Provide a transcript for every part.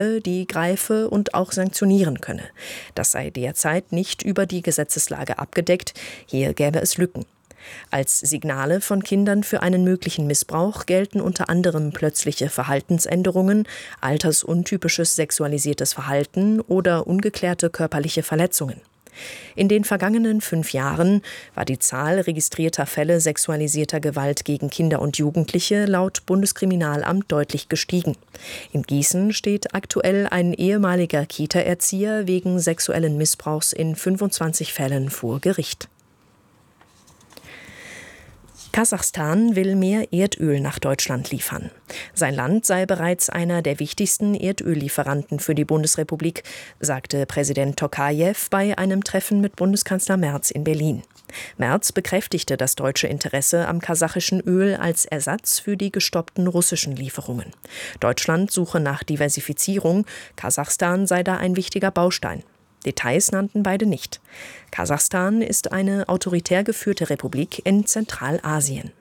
die greife und auch sanktionieren könne. Das sei derzeit nicht über die Gesetzeslage abgedeckt, hier gäbe es Lücken. Als Signale von Kindern für einen möglichen Missbrauch gelten unter anderem plötzliche Verhaltensänderungen, altersuntypisches sexualisiertes Verhalten oder ungeklärte körperliche Verletzungen. In den vergangenen 5 Jahren war die Zahl registrierter Fälle sexualisierter Gewalt gegen Kinder und Jugendliche laut Bundeskriminalamt deutlich gestiegen. In Gießen steht aktuell ein ehemaliger Kita-Erzieher wegen sexuellen Missbrauchs in 25 Fällen vor Gericht. Kasachstan will mehr Erdöl nach Deutschland liefern. Sein Land sei bereits einer der wichtigsten Erdöllieferanten für die Bundesrepublik, sagte Präsident Tokajew bei einem Treffen mit Bundeskanzler Merz in Berlin. Merz bekräftigte das deutsche Interesse am kasachischen Öl als Ersatz für die gestoppten russischen Lieferungen. Deutschland suche nach Diversifizierung, Kasachstan sei da ein wichtiger Baustein. Details nannten beide nicht. Kasachstan ist eine autoritär geführte Republik in Zentralasien.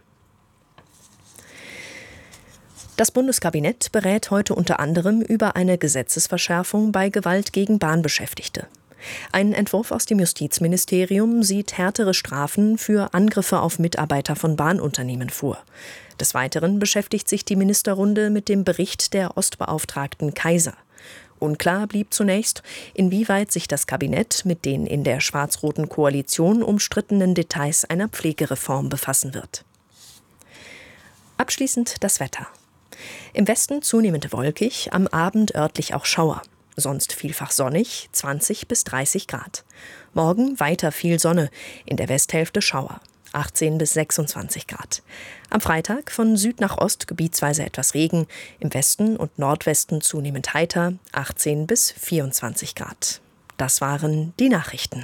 Das Bundeskabinett berät heute unter anderem über eine Gesetzesverschärfung bei Gewalt gegen Bahnbeschäftigte. Ein Entwurf aus dem Justizministerium sieht härtere Strafen für Angriffe auf Mitarbeiter von Bahnunternehmen vor. Des Weiteren beschäftigt sich die Ministerrunde mit dem Bericht der Ostbeauftragten Kaiser. Unklar blieb zunächst, inwieweit sich das Kabinett mit den in der schwarz-roten Koalition umstrittenen Details einer Pflegereform befassen wird. Abschließend das Wetter. Im Westen zunehmend wolkig, am Abend örtlich auch Schauer. Sonst vielfach sonnig, 20 bis 30 Grad. Morgen weiter viel Sonne, in der Westhälfte Schauer. 18 bis 26 Grad. Am Freitag von Süd nach Ost gebietsweise etwas Regen, im Westen und Nordwesten zunehmend heiter, 18 bis 24 Grad. Das waren die Nachrichten.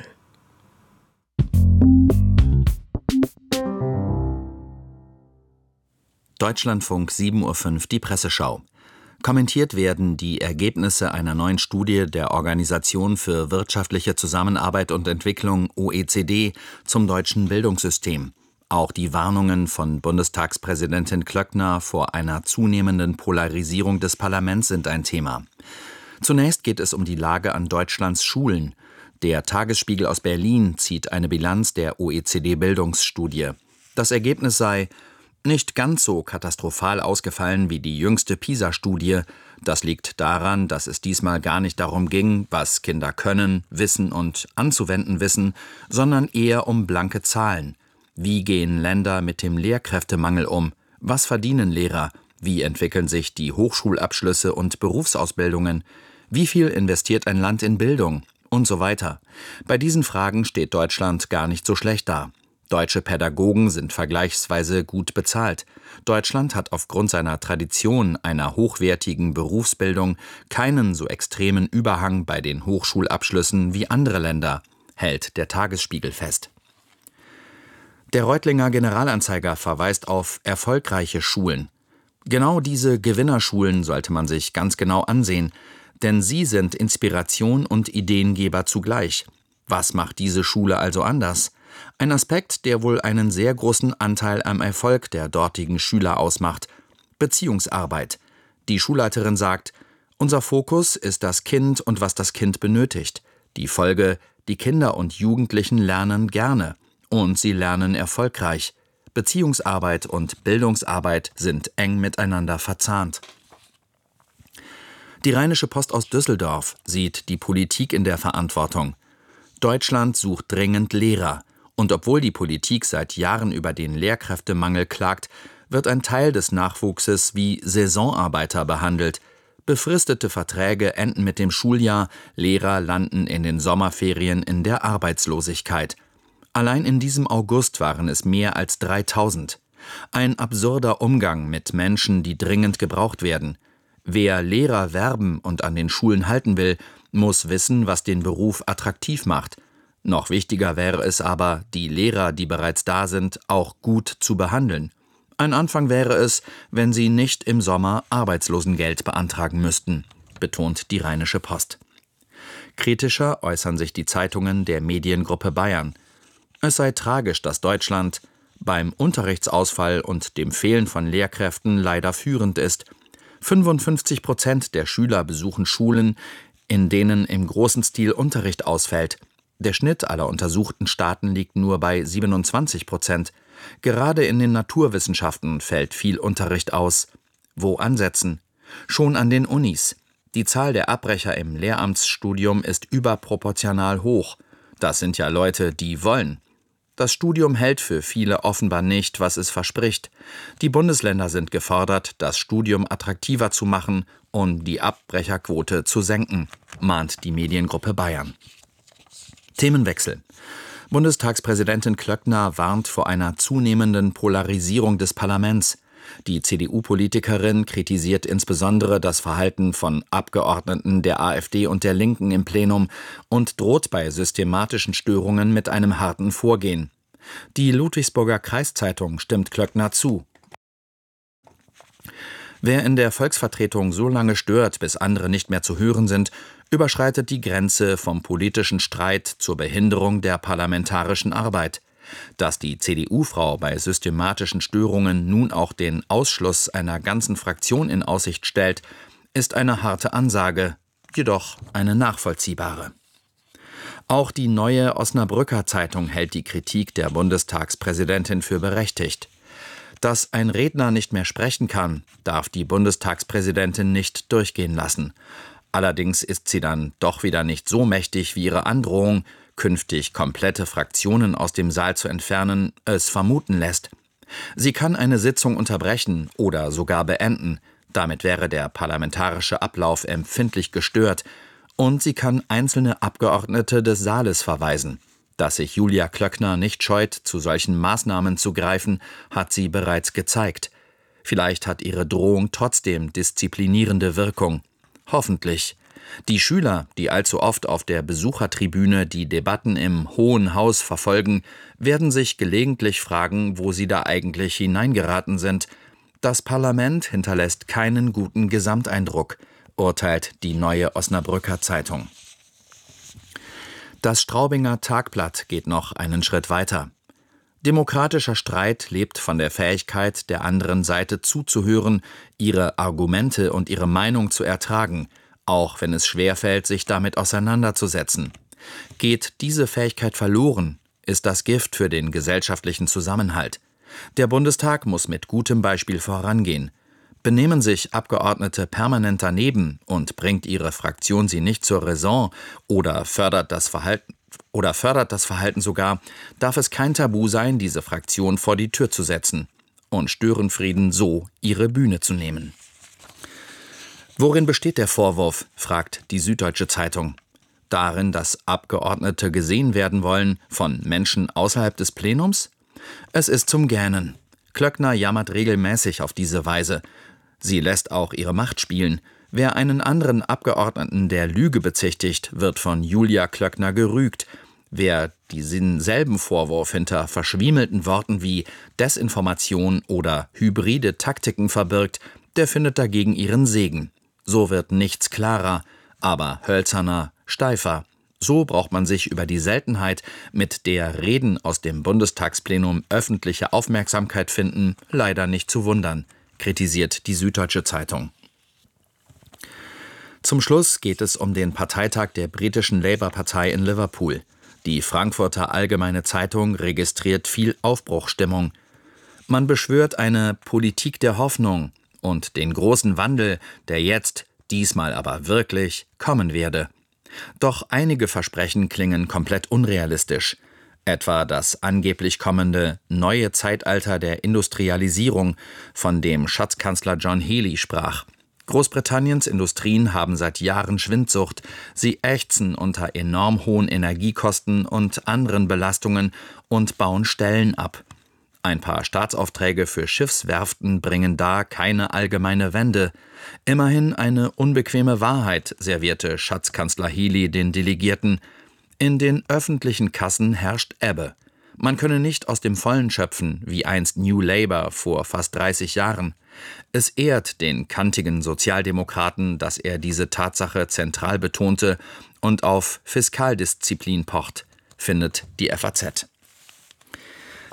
Deutschlandfunk 7.05 Uhr, die Presseschau. Kommentiert werden die Ergebnisse einer neuen Studie der Organisation für wirtschaftliche Zusammenarbeit und Entwicklung OECD zum deutschen Bildungssystem. Auch die Warnungen von Bundestagspräsidentin Klöckner vor einer zunehmenden Polarisierung des Parlaments sind ein Thema. Zunächst geht es um die Lage an Deutschlands Schulen. Der Tagesspiegel aus Berlin zieht eine Bilanz der OECD-Bildungsstudie. Das Ergebnis sei nicht ganz so katastrophal ausgefallen wie die jüngste PISA-Studie. Das liegt daran, dass es diesmal gar nicht darum ging, was Kinder können, wissen und anzuwenden wissen, sondern eher um blanke Zahlen. Wie gehen Länder mit dem Lehrkräftemangel um? Was verdienen Lehrer? Wie entwickeln sich die Hochschulabschlüsse und Berufsausbildungen? Wie viel investiert ein Land in Bildung? Und so weiter. Bei diesen Fragen steht Deutschland gar nicht so schlecht da. Deutsche Pädagogen sind vergleichsweise gut bezahlt. Deutschland hat aufgrund seiner Tradition einer hochwertigen Berufsbildung keinen so extremen Überhang bei den Hochschulabschlüssen wie andere Länder, hält der Tagesspiegel fest. Der Reutlinger Generalanzeiger verweist auf erfolgreiche Schulen. Genau diese Gewinnerschulen sollte man sich ganz genau ansehen, denn sie sind Inspiration und Ideengeber zugleich. Was macht diese Schule also anders? Ein Aspekt, der wohl einen sehr großen Anteil am Erfolg der dortigen Schüler ausmacht: Beziehungsarbeit. Die Schulleiterin sagt, unser Fokus ist das Kind und was das Kind benötigt. Die Folge, die Kinder und Jugendlichen lernen gerne und sie lernen erfolgreich. Beziehungsarbeit und Bildungsarbeit sind eng miteinander verzahnt. Die Rheinische Post aus Düsseldorf sieht die Politik in der Verantwortung. Deutschland sucht dringend Lehrer. Und obwohl die Politik seit Jahren über den Lehrkräftemangel klagt, wird ein Teil des Nachwuchses wie Saisonarbeiter behandelt. Befristete Verträge enden mit dem Schuljahr, Lehrer landen in den Sommerferien in der Arbeitslosigkeit. Allein in diesem August waren es mehr als 3000. Ein absurder Umgang mit Menschen, die dringend gebraucht werden. Wer Lehrer werben und an den Schulen halten will, muss wissen, was den Beruf attraktiv macht. Noch wichtiger wäre es aber, die Lehrer, die bereits da sind, auch gut zu behandeln. Ein Anfang wäre es, wenn sie nicht im Sommer Arbeitslosengeld beantragen müssten, betont die Rheinische Post. Kritischer äußern sich die Zeitungen der Mediengruppe Bayern. Es sei tragisch, dass Deutschland beim Unterrichtsausfall und dem Fehlen von Lehrkräften leider führend ist. 55% der Schüler besuchen Schulen, in denen im großen Stil Unterricht ausfällt. Der Schnitt aller untersuchten Staaten liegt nur bei 27%. Gerade in den Naturwissenschaften fällt viel Unterricht aus. Wo ansetzen? Schon an den Unis. Die Zahl der Abbrecher im Lehramtsstudium ist überproportional hoch. Das sind ja Leute, die wollen. Das Studium hält für viele offenbar nicht, was es verspricht. Die Bundesländer sind gefordert, das Studium attraktiver zu machen und die Abbrecherquote zu senken, mahnt die Mediengruppe Bayern. Themenwechsel. Bundestagspräsidentin Klöckner warnt vor einer zunehmenden Polarisierung des Parlaments. Die CDU-Politikerin kritisiert insbesondere das Verhalten von Abgeordneten der AfD und der Linken im Plenum und droht bei systematischen Störungen mit einem harten Vorgehen. Die Ludwigsburger Kreiszeitung stimmt Klöckner zu. Wer in der Volksvertretung so lange stört, bis andere nicht mehr zu hören sind, überschreitet die Grenze vom politischen Streit zur Behinderung der parlamentarischen Arbeit. Dass die CDU-Frau bei systematischen Störungen nun auch den Ausschluss einer ganzen Fraktion in Aussicht stellt, ist eine harte Ansage, jedoch eine nachvollziehbare. Auch die Neue Osnabrücker Zeitung hält die Kritik der Bundestagspräsidentin für berechtigt. Dass ein Redner nicht mehr sprechen kann, darf die Bundestagspräsidentin nicht durchgehen lassen. Allerdings ist sie dann doch wieder nicht so mächtig wie ihre Androhung, künftig komplette Fraktionen aus dem Saal zu entfernen, es vermuten lässt. Sie kann eine Sitzung unterbrechen oder sogar beenden. Damit wäre der parlamentarische Ablauf empfindlich gestört. Und sie kann einzelne Abgeordnete des Saales verweisen. Dass sich Julia Klöckner nicht scheut, zu solchen Maßnahmen zu greifen, hat sie bereits gezeigt. Vielleicht hat ihre Drohung trotzdem disziplinierende Wirkung. Hoffentlich. Die Schüler, die allzu oft auf der Besuchertribüne die Debatten im Hohen Haus verfolgen, werden sich gelegentlich fragen, wo sie da eigentlich hineingeraten sind. Das Parlament hinterlässt keinen guten Gesamteindruck, urteilt die Neue Osnabrücker Zeitung. Das Straubinger Tagblatt geht noch einen Schritt weiter. Demokratischer Streit lebt von der Fähigkeit, der anderen Seite zuzuhören, ihre Argumente und ihre Meinung zu ertragen, auch wenn es schwerfällt, sich damit auseinanderzusetzen. Geht diese Fähigkeit verloren, ist das Gift für den gesellschaftlichen Zusammenhalt. Der Bundestag muss mit gutem Beispiel vorangehen. Benehmen sich Abgeordnete permanent daneben und bringt ihre Fraktion sie nicht zur Raison oder fördert das Verhalten sogar, darf es kein Tabu sein, diese Fraktion vor die Tür zu setzen und Störenfrieden so ihre Bühne zu nehmen. Worin besteht der Vorwurf, fragt die Süddeutsche Zeitung. Darin, dass Abgeordnete gesehen werden wollen von Menschen außerhalb des Plenums? Es ist zum Gähnen. Klöckner jammert regelmäßig auf diese Weise. Sie lässt auch ihre Macht spielen. Wer einen anderen Abgeordneten der Lüge bezichtigt, wird von Julia Klöckner gerügt. Wer diesen selben Vorwurf hinter verschwiemelten Worten wie Desinformation oder hybride Taktiken verbirgt, der findet dagegen ihren Segen. So wird nichts klarer, aber hölzerner, steifer. So braucht man sich über die Seltenheit, mit der Reden aus dem Bundestagsplenum öffentliche Aufmerksamkeit finden, leider nicht zu wundern, kritisiert die Süddeutsche Zeitung. Zum Schluss geht es um den Parteitag der britischen Labour-Partei in Liverpool. Die Frankfurter Allgemeine Zeitung registriert viel Aufbruchsstimmung. Man beschwört eine Politik der Hoffnung und den großen Wandel, der jetzt, diesmal aber wirklich, kommen werde. Doch einige Versprechen klingen komplett unrealistisch. Etwa das angeblich kommende neue Zeitalter der Industrialisierung, von dem Schatzkanzler John Healey sprach. Großbritanniens Industrien haben seit Jahren Schwindsucht. Sie ächzen unter enorm hohen Energiekosten und anderen Belastungen und bauen Stellen ab. Ein paar Staatsaufträge für Schiffswerften bringen da keine allgemeine Wende. Immerhin eine unbequeme Wahrheit servierte Schatzkanzler Healey den Delegierten. In den öffentlichen Kassen herrscht Ebbe. Man könne nicht aus dem Vollen schöpfen, wie einst New Labour vor fast 30 Jahren. Es ehrt den kantigen Sozialdemokraten, dass er diese Tatsache zentral betonte und auf Fiskaldisziplin pocht, findet die FAZ.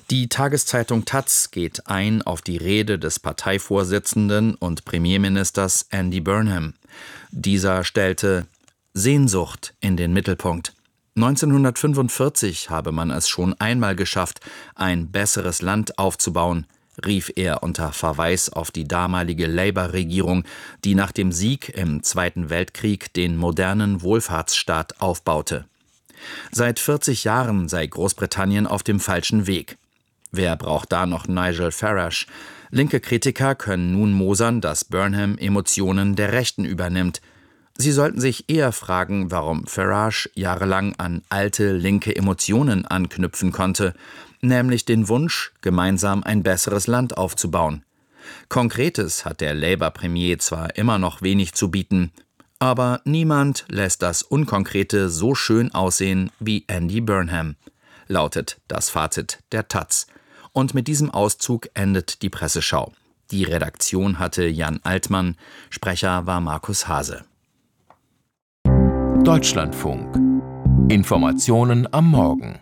Die Tageszeitung taz geht ein auf die Rede des Parteivorsitzenden und Premierministers Andy Burnham. Dieser stellte Sehnsucht in den Mittelpunkt. 1945 habe man es schon einmal geschafft, ein besseres Land aufzubauen, rief er unter Verweis auf die damalige Labour-Regierung, die nach dem Sieg im Zweiten Weltkrieg den modernen Wohlfahrtsstaat aufbaute. Seit 40 Jahren sei Großbritannien auf dem falschen Weg. Wer braucht da noch Nigel Farage? Linke Kritiker können nun mosern, dass Burnham Emotionen der Rechten übernimmt. Sie sollten sich eher fragen, warum Farage jahrelang an alte linke Emotionen anknüpfen konnte, nämlich den Wunsch, gemeinsam ein besseres Land aufzubauen. Konkretes hat der Labour-Premier zwar immer noch wenig zu bieten, aber niemand lässt das Unkonkrete so schön aussehen wie Andy Burnham, lautet das Fazit der taz. Und mit diesem Auszug endet die Presseschau. Die Redaktion hatte Jan Altmann, Sprecher war Markus Hase. Deutschlandfunk. Informationen am Morgen.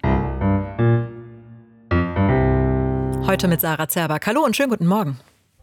Heute mit Sarah Zerback. Hallo und schönen guten Morgen.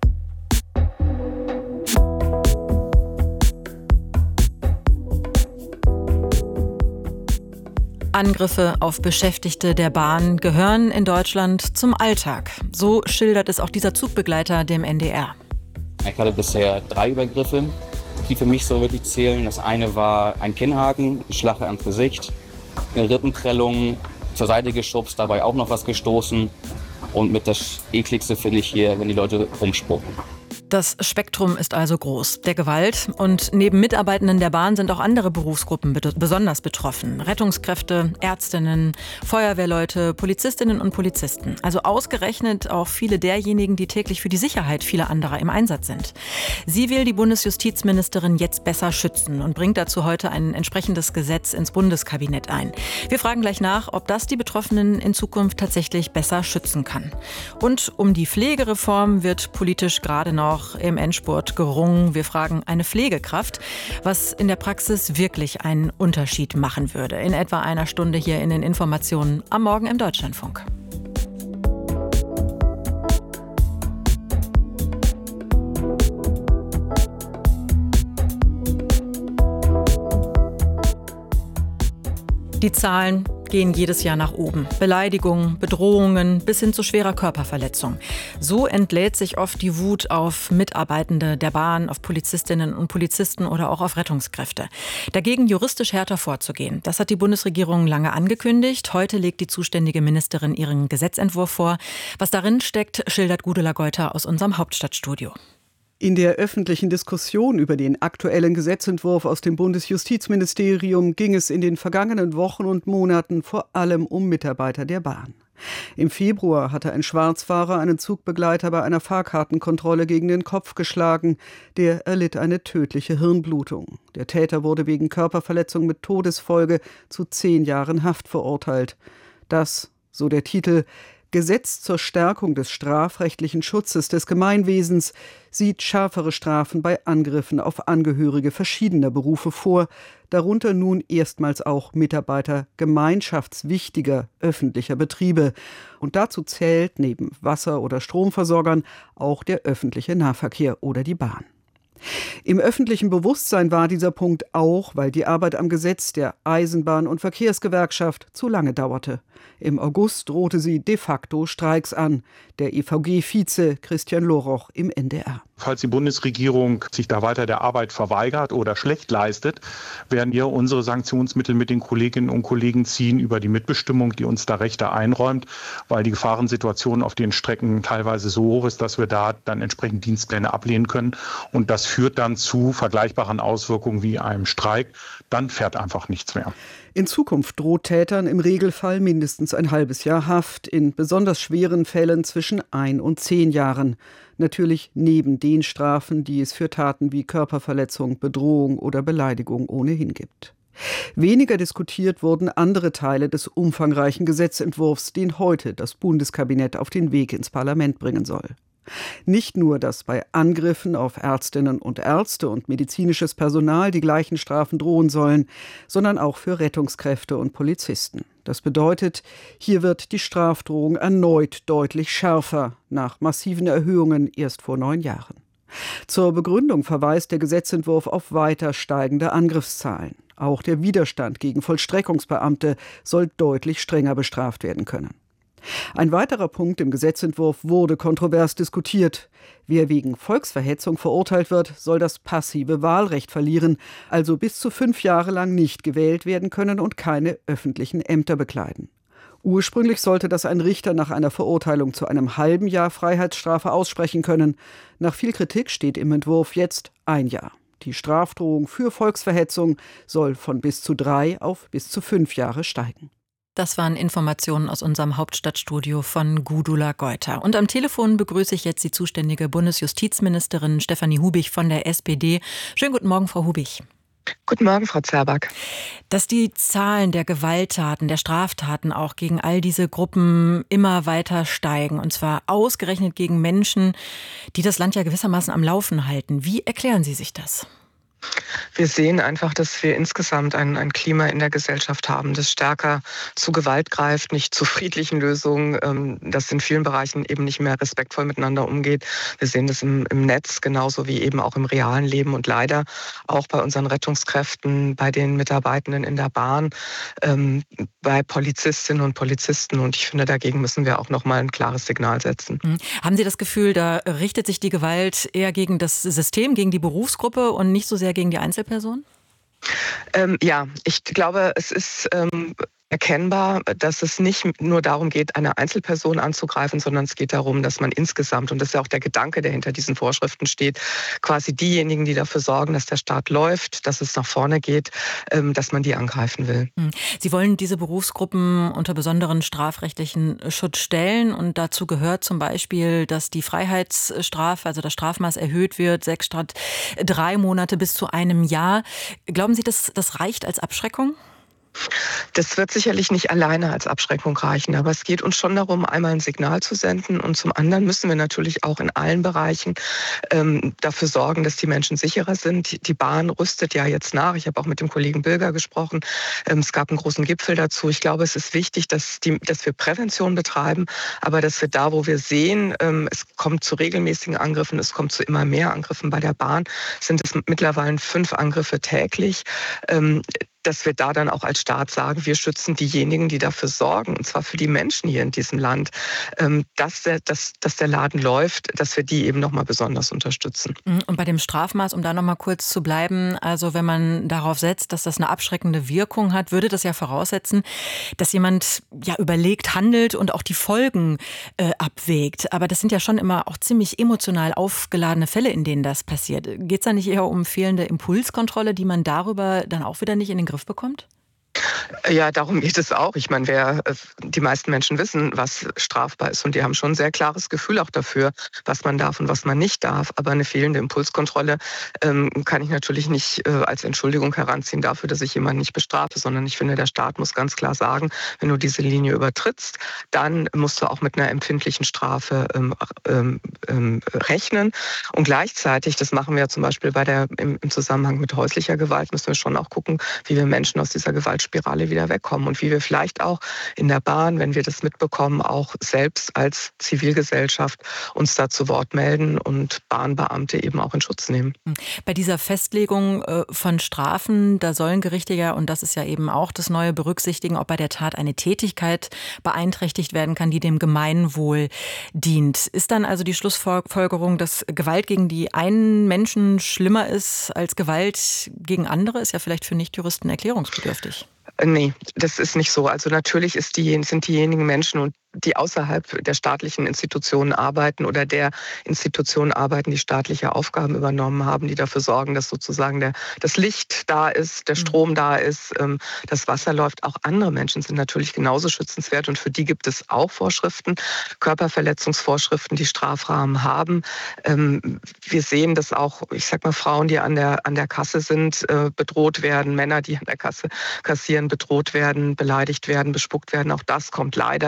Angriffe auf Beschäftigte der Bahn gehören in Deutschland zum Alltag. So schildert es auch dieser Zugbegleiter dem NDR. Ich hatte bisher 3 Übergriffe, die für mich so wirklich zählen. Das eine war ein Kinnhaken, ein Schlag ans Gesicht, eine Rippenprellung, zur Seite geschubst, dabei auch noch was gestoßen. Und mit das ekligste finde ich hier, wenn die Leute rumspucken. Das Spektrum ist also groß der Gewalt. Und neben Mitarbeitenden der Bahn sind auch andere Berufsgruppen besonders betroffen. Rettungskräfte, Ärztinnen, Feuerwehrleute, Polizistinnen und Polizisten. Also ausgerechnet auch viele derjenigen, die täglich für die Sicherheit vieler anderer im Einsatz sind. Sie will die Bundesjustizministerin jetzt besser schützen und bringt dazu heute ein entsprechendes Gesetz ins Bundeskabinett ein. Wir fragen gleich nach, ob das die Betroffenen in Zukunft tatsächlich besser schützen kann. Und um die Pflegereform wird politisch gerade noch im Endspurt gerungen. Wir fragen eine Pflegekraft, was in der Praxis wirklich einen Unterschied machen würde. In etwa einer Stunde hier in den Informationen am Morgen im Deutschlandfunk. Die Zahlen gehen jedes Jahr nach oben. Beleidigungen, Bedrohungen bis hin zu schwerer Körperverletzung. So entlädt sich oft die Wut auf Mitarbeitende der Bahn, auf Polizistinnen und Polizisten oder auch auf Rettungskräfte. Dagegen juristisch härter vorzugehen. Das hat die Bundesregierung lange angekündigt. Heute legt die zuständige Ministerin ihren Gesetzentwurf vor. Was darin steckt, schildert Gudula Geuter aus unserem Hauptstadtstudio. In der öffentlichen Diskussion über den aktuellen Gesetzentwurf aus dem Bundesjustizministerium ging es in den vergangenen Wochen und Monaten vor allem um Mitarbeiter der Bahn. Im Februar hatte ein Schwarzfahrer einen Zugbegleiter bei einer Fahrkartenkontrolle gegen den Kopf geschlagen. Der erlitt eine tödliche Hirnblutung. Der Täter wurde wegen Körperverletzung mit Todesfolge zu 10 Jahren Haft verurteilt. Das, so der Titel, Gesetz zur Stärkung des strafrechtlichen Schutzes des Gemeinwesens sieht schärfere Strafen bei Angriffen auf Angehörige verschiedener Berufe vor, darunter nun erstmals auch Mitarbeiter gemeinschaftswichtiger öffentlicher Betriebe. Und dazu zählt neben Wasser- oder Stromversorgern auch der öffentliche Nahverkehr oder die Bahn. Im öffentlichen Bewusstsein war dieser Punkt auch, weil die Arbeit am Gesetz der Eisenbahn- und Verkehrsgewerkschaft zu lange dauerte. Im August drohte sie de facto Streiks an. Der EVG-Vize Christian Loroch im NDR. Falls die Bundesregierung sich da weiter der Arbeit verweigert oder schlecht leistet, werden wir unsere Sanktionsmittel mit den Kolleginnen und Kollegen ziehen über die Mitbestimmung, die uns da Rechte einräumt, weil die Gefahrensituation auf den Strecken teilweise so hoch ist, dass wir da dann entsprechend Dienstpläne ablehnen können. Und das führt dann zu vergleichbaren Auswirkungen wie einem Streik. Dann fährt einfach nichts mehr. In Zukunft droht Tätern im Regelfall mindestens ein halbes Jahr Haft, in besonders schweren Fällen zwischen 1 und 10 Jahren. Natürlich neben den Strafen, die es für Taten wie Körperverletzung, Bedrohung oder Beleidigung ohnehin gibt. Weniger diskutiert wurden andere Teile des umfangreichen Gesetzentwurfs, den heute das Bundeskabinett auf den Weg ins Parlament bringen soll. Nicht nur, dass bei Angriffen auf Ärztinnen und Ärzte und medizinisches Personal die gleichen Strafen drohen sollen, sondern auch für Rettungskräfte und Polizisten. Das bedeutet, hier wird die Strafdrohung erneut deutlich schärfer, nach massiven Erhöhungen erst vor 9 Jahren. Zur Begründung verweist der Gesetzentwurf auf weiter steigende Angriffszahlen. Auch der Widerstand gegen Vollstreckungsbeamte soll deutlich strenger bestraft werden können. Ein weiterer Punkt im Gesetzentwurf wurde kontrovers diskutiert. Wer wegen Volksverhetzung verurteilt wird, soll das passive Wahlrecht verlieren, also bis zu 5 Jahre lang nicht gewählt werden können und keine öffentlichen Ämter bekleiden. Ursprünglich sollte das ein Richter nach einer Verurteilung zu einem halben Jahr Freiheitsstrafe aussprechen können. Nach viel Kritik steht im Entwurf jetzt 1 Jahr. Die Strafdrohung für Volksverhetzung soll von bis zu 3 auf bis zu 5 Jahre steigen. Das waren Informationen aus unserem Hauptstadtstudio von Gudula Geuter. Und am Telefon begrüße ich jetzt die zuständige Bundesjustizministerin Stefanie Hubich von der SPD. Schönen guten Morgen, Frau Hubich. Guten Morgen, Frau Zerback. Dass die Zahlen der Gewalttaten, der Straftaten auch gegen all diese Gruppen immer weiter steigen, und zwar ausgerechnet gegen Menschen, die das Land ja gewissermaßen am Laufen halten. Wie erklären Sie sich das? Wir sehen einfach, dass wir insgesamt ein Klima in der Gesellschaft haben, das stärker zu Gewalt greift, nicht zu friedlichen Lösungen, das in vielen Bereichen eben nicht mehr respektvoll miteinander umgeht. Wir sehen das im Netz genauso wie eben auch im realen Leben und leider auch bei unseren Rettungskräften, bei den Mitarbeitenden in der Bahn, bei Polizistinnen und Polizisten. Und ich finde, dagegen müssen wir auch nochmal ein klares Signal setzen. Haben Sie das Gefühl, da richtet sich die Gewalt eher gegen das System, gegen die Berufsgruppe und nicht so sehr gegen die Einzelperson? Ja, ich glaube, es ist erkennbar, dass es nicht nur darum geht, eine Einzelperson anzugreifen, sondern es geht darum, dass man insgesamt, und das ist ja auch der Gedanke, der hinter diesen Vorschriften steht, quasi diejenigen, die dafür sorgen, dass der Staat läuft, dass es nach vorne geht, dass man die angreifen will. Sie wollen diese Berufsgruppen unter besonderen strafrechtlichen Schutz stellen und dazu gehört zum Beispiel, dass die Freiheitsstrafe, also das Strafmaß erhöht wird, 6 statt 3 Monate bis zu 1 Jahr. Glauben Sie, das reicht als Abschreckung? Das wird sicherlich nicht alleine als Abschreckung reichen, aber es geht uns schon darum, einmal ein Signal zu senden und zum anderen müssen wir natürlich auch in allen Bereichen dafür sorgen, dass die Menschen sicherer sind. Die Bahn rüstet ja jetzt nach. Ich habe auch mit dem Kollegen Bilger gesprochen. Es gab einen großen Gipfel dazu. Ich glaube, es ist wichtig, dass wir Prävention betreiben, aber dass wir da, wo wir sehen, es kommt zu regelmäßigen Angriffen, es kommt zu immer mehr Angriffen bei der Bahn, sind es mittlerweile 5 Angriffe täglich, dass wir da dann auch als Staat sagen, wir schützen diejenigen, die dafür sorgen, und zwar für die Menschen hier in diesem Land, dass der Laden läuft, dass wir die eben nochmal besonders unterstützen. Und bei dem Strafmaß, um da nochmal kurz zu bleiben, also wenn man darauf setzt, dass das eine abschreckende Wirkung hat, würde das ja voraussetzen, dass jemand ja überlegt handelt und auch die Folgen abwägt. Aber das sind ja schon immer auch ziemlich emotional aufgeladene Fälle, in denen das passiert. Geht es da nicht eher um fehlende Impulskontrolle, die man darüber dann auch wieder nicht in den Griff bekommt? Ja, darum geht es auch. Ich meine, die meisten Menschen wissen, was strafbar ist und die haben schon ein sehr klares Gefühl auch dafür, was man darf und was man nicht darf. Aber eine fehlende Impulskontrolle kann ich natürlich nicht als Entschuldigung heranziehen dafür, dass ich jemanden nicht bestrafe, sondern ich finde, der Staat muss ganz klar sagen, wenn du diese Linie übertrittst, dann musst du auch mit einer empfindlichen Strafe rechnen. Und gleichzeitig, das machen wir ja zum Beispiel im Zusammenhang mit häuslicher Gewalt, müssen wir schon auch gucken, wie wir Menschen aus dieser Gewaltspirale wieder wegkommen und wie wir vielleicht auch in der Bahn, wenn wir das mitbekommen, auch selbst als Zivilgesellschaft uns da zu Wort melden und Bahnbeamte eben auch in Schutz nehmen. Bei dieser Festlegung von Strafen, da sollen Gerichte ja, und das ist ja eben auch das Neue, berücksichtigen, ob bei der Tat eine Tätigkeit beeinträchtigt werden kann, die dem Gemeinwohl dient. Ist dann also die Schlussfolgerung, dass Gewalt gegen die einen Menschen schlimmer ist als Gewalt gegen andere, ist ja vielleicht für Nichtjuristen erklärungsbedürftig. Nee, das ist nicht so. Also natürlich sind diejenigen Menschen, die außerhalb der staatlichen Institutionen arbeiten oder der Institutionen arbeiten, die staatliche Aufgaben übernommen haben, die dafür sorgen, dass sozusagen das Licht da ist, der Strom da ist, das Wasser läuft. Auch andere Menschen sind natürlich genauso schützenswert und für die gibt es auch Vorschriften, Körperverletzungsvorschriften, die Strafrahmen haben. Wir sehen, dass auch, ich sag mal, Frauen, die an der Kasse sind, bedroht werden, Männer, die an der Kasse kassieren, bedroht werden, beleidigt werden, bespuckt werden. Auch das kommt leider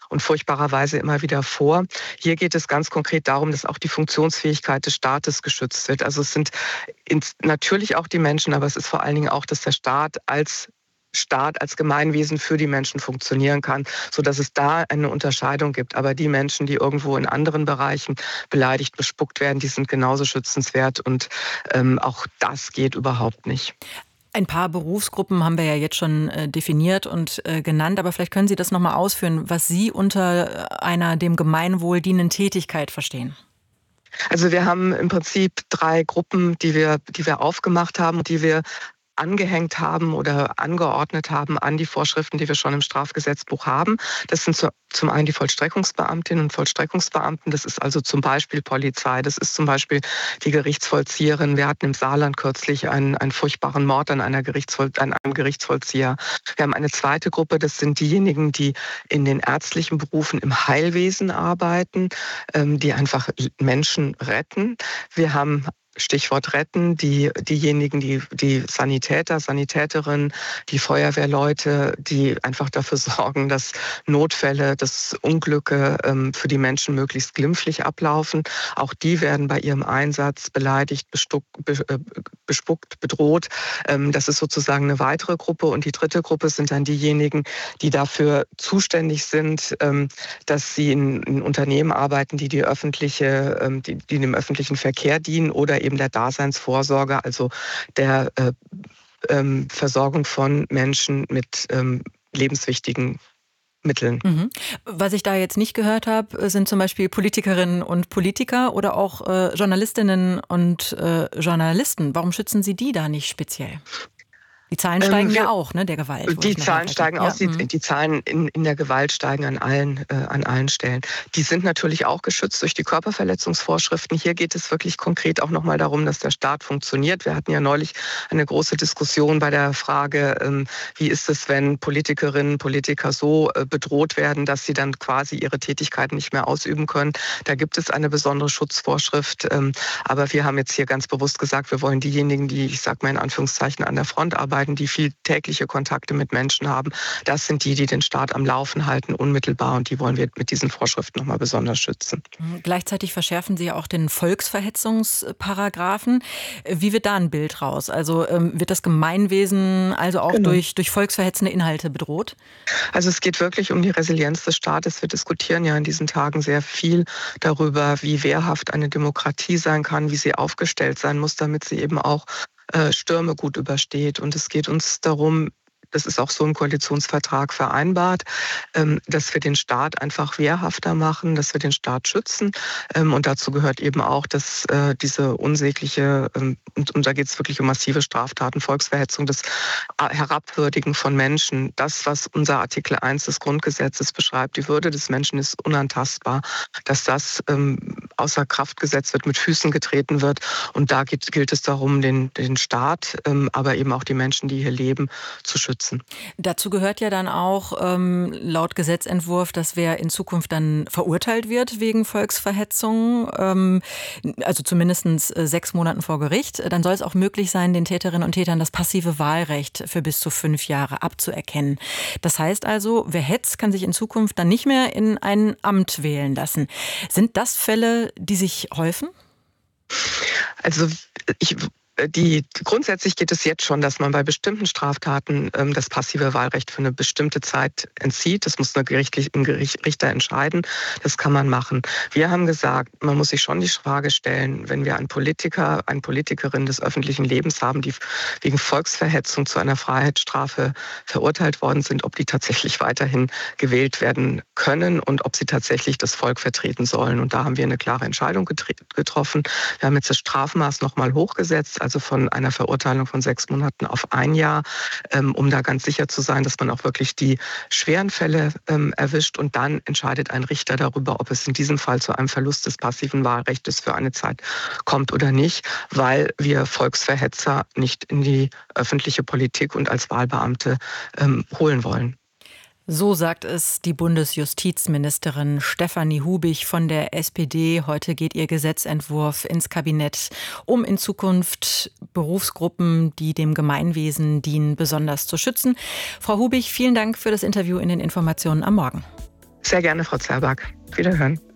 und furchtbarerweise immer wieder vor. Hier geht es ganz konkret darum, dass auch die Funktionsfähigkeit des Staates geschützt wird. Also es sind natürlich auch die Menschen, aber es ist vor allen Dingen auch, dass der Staat als Gemeinwesen für die Menschen funktionieren kann, sodass es da eine Unterscheidung gibt. Aber die Menschen, die irgendwo in anderen Bereichen beleidigt, bespuckt werden, die sind genauso schützenswert und auch das geht überhaupt nicht. Ein paar Berufsgruppen haben wir ja jetzt schon definiert und genannt, aber vielleicht können Sie das nochmal ausführen, was Sie unter einer dem Gemeinwohl dienenden Tätigkeit verstehen. Also wir haben im Prinzip 3 Gruppen, die wir aufgemacht haben und die wir angehängt haben oder angeordnet haben an die Vorschriften, die wir schon im Strafgesetzbuch haben. Das sind zum einen die Vollstreckungsbeamtinnen und Vollstreckungsbeamten. Das ist also zum Beispiel Polizei. Das ist zum Beispiel die Gerichtsvollzieherin. Wir hatten im Saarland kürzlich einen furchtbaren Mord an einem Gerichtsvollzieher. Wir haben eine zweite Gruppe. Das sind diejenigen, die in den ärztlichen Berufen im Heilwesen arbeiten, die einfach Menschen retten. Wir haben Stichwort retten, diejenigen, die Sanitäter, Sanitäterinnen, die Feuerwehrleute, die einfach dafür sorgen, dass Notfälle, dass Unglücke für die Menschen möglichst glimpflich ablaufen. Auch die werden bei ihrem Einsatz beleidigt, bespuckt, bedroht. Das ist sozusagen eine weitere Gruppe. Und die dritte Gruppe sind dann diejenigen, die dafür zuständig sind, dass sie in Unternehmen arbeiten, die dem öffentlichen Verkehr dienen oder eben der Daseinsvorsorge, also der Versorgung von Menschen mit lebenswichtigen Mitteln. Mhm. Was ich da jetzt nicht gehört habe, sind zum Beispiel Politikerinnen und Politiker oder auch Journalistinnen und Journalisten. Warum schützen Sie die da nicht speziell? Die Zahlen steigen ja auch, ne, der Gewalt. Die Zahlen steigen auch, die Zahlen in der Gewalt steigen an allen Stellen. Die sind natürlich auch geschützt durch die Körperverletzungsvorschriften. Hier geht es wirklich konkret auch nochmal darum, dass der Staat funktioniert. Wir hatten ja neulich eine große Diskussion bei der Frage, wie ist es, wenn Politikerinnen, Politiker so bedroht werden, dass sie dann quasi ihre Tätigkeiten nicht mehr ausüben können. Da gibt es eine besondere Schutzvorschrift. Aber wir haben jetzt hier ganz bewusst gesagt, wir wollen diejenigen, die, ich sage mal in Anführungszeichen, an der Front arbeiten, die viel tägliche Kontakte mit Menschen haben. Das sind die den Staat am Laufen halten, unmittelbar. Und die wollen wir mit diesen Vorschriften nochmal besonders schützen. Gleichzeitig verschärfen Sie ja auch den Volksverhetzungsparagraphen. Wie wird da ein Bild raus? Also wird das Gemeinwesen also auch durch volksverhetzende Inhalte bedroht? Also es geht wirklich um die Resilienz des Staates. Wir diskutieren ja in diesen Tagen sehr viel darüber, wie wehrhaft eine Demokratie sein kann, wie sie aufgestellt sein muss, damit sie eben auch Stürme gut übersteht. Und es geht uns darum, das ist auch so im Koalitionsvertrag vereinbart, dass wir den Staat einfach wehrhafter machen, dass wir den Staat schützen. Und dazu gehört eben auch, dass diese unsägliche, und da geht es wirklich um massive Straftaten, Volksverhetzung, das Herabwürdigen von Menschen, das, was unser Artikel 1 des Grundgesetzes beschreibt, die Würde des Menschen ist unantastbar, dass das außer Kraft gesetzt wird, mit Füßen getreten wird. Und da gilt es darum, den Staat, aber eben auch die Menschen, die hier leben, zu schützen. Dazu gehört ja dann auch laut Gesetzentwurf, dass wer in Zukunft dann verurteilt wird wegen Volksverhetzung, also zumindest 6 Monaten vor Gericht, dann soll es auch möglich sein, den Täterinnen und Tätern das passive Wahlrecht für bis zu 5 Jahre abzuerkennen. Das heißt also, wer hetzt, kann sich in Zukunft dann nicht mehr in ein Amt wählen lassen. Sind das Fälle, die sich häufen? Also grundsätzlich geht es jetzt schon, dass man bei bestimmten Straftaten das passive Wahlrecht für eine bestimmte Zeit entzieht. Das muss ein Richter entscheiden. Das kann man machen. Wir haben gesagt, man muss sich schon die Frage stellen, wenn wir einen Politiker, eine Politikerin des öffentlichen Lebens haben, die wegen Volksverhetzung zu einer Freiheitsstrafe verurteilt worden sind, ob die tatsächlich weiterhin gewählt werden können und ob sie tatsächlich das Volk vertreten sollen. Und da haben wir eine klare Entscheidung getroffen. Wir haben jetzt das Strafmaß nochmal hochgesetzt, also von einer Verurteilung von 6 Monaten auf 1 Jahr, um da ganz sicher zu sein, dass man auch wirklich die schweren Fälle erwischt. Und dann entscheidet ein Richter darüber, ob es in diesem Fall zu einem Verlust des passiven Wahlrechts für eine Zeit kommt oder nicht, weil wir Volksverhetzer nicht in die öffentliche Politik und als Wahlbeamte holen wollen. So sagt es die Bundesjustizministerin Stefanie Hubich von der SPD. Heute geht ihr Gesetzentwurf ins Kabinett, um in Zukunft Berufsgruppen, die dem Gemeinwesen dienen, besonders zu schützen. Frau Hubich, vielen Dank für das Interview in den Informationen am Morgen. Sehr gerne, Frau Zerback. Wiederhören.